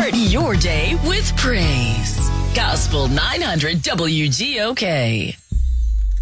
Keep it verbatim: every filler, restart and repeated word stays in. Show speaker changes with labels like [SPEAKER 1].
[SPEAKER 1] Start your day with praise. Gospel nine hundred W G O K.